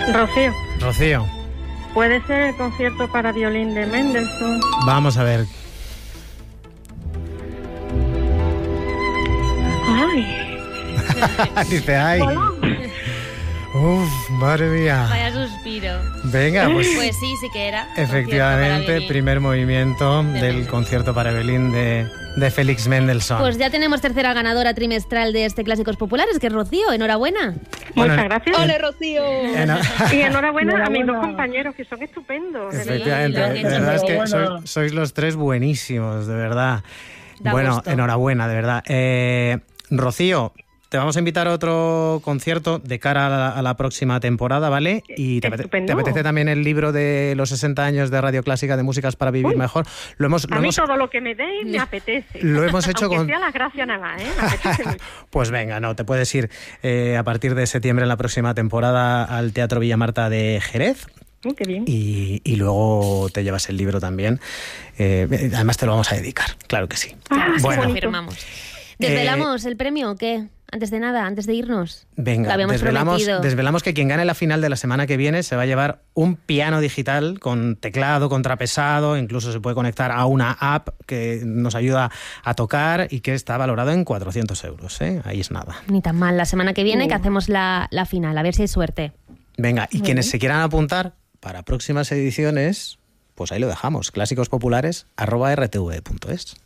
Rocío. Rocío. ¿Puede ser el concierto para violín de Mendelssohn? Vamos a ver. Ay. Dice, ay. Hola. Uf, madre mía. Vaya suspiro. Venga, pues Pues sí que era. efectivamente, primer movimiento del Mendelssohn. concierto para violín de Félix Mendelssohn. Pues ya tenemos tercera ganadora trimestral de este Clásicos Populares, que es Rocío. Enhorabuena. Bueno, Muchas gracias. ¡Ole, Rocío! Y enhorabuena a mis dos compañeros, que son estupendos. Efectivamente, lo han de hecho verdad es que enhorabuena. sois los tres buenísimos, de verdad. Da Bueno, gusto. enhorabuena, de verdad. Rocío, te vamos a invitar a otro concierto de cara a la próxima temporada, ¿vale? Y te Estupendo. apetece también el libro de los 60 años de Radio Clásica de Músicas para Vivir Mejor. Lo hemos A mí todo lo que me deis me apetece. lo hemos hecho Aunque con... sea las gracias nada más, ¿eh? Me apetece mucho. Pues venga, no, te puedes ir a partir de septiembre en la próxima temporada al Teatro Villa Marta de Jerez. Qué bien. Y luego te llevas el libro también. Además te lo vamos a dedicar, claro que sí. Ah, qué Bueno, bonito. Confirmamos. ¿Desvelamos el premio o qué? Antes de nada, antes de irnos. venga, Lo habíamos prometido. desvelamos que quien gane la final de la semana que viene se va a llevar un piano digital con teclado, contrapesado, incluso se puede conectar a una app que nos ayuda a tocar y que está valorado en 400 euros, ¿eh? Ahí es nada. Ni tan mal. La semana que viene que hacemos la final, a ver si hay suerte. Venga, y quienes se quieran apuntar para próximas ediciones, pues ahí lo dejamos, clásicospopulares@rtv.es.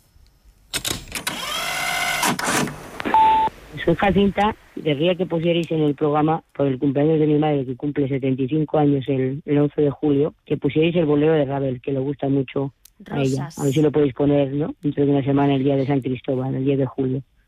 Soy Jacinta, querría que pusierais en el programa, por el cumpleaños de mi madre, que cumple 75 años el 11 de julio, que pusierais el bolero de Ravel, que le gusta mucho a ella. Rosas. A ver si lo podéis poner, ¿no? Dentro de una semana, el día de San Cristóbal, el 10 de julio.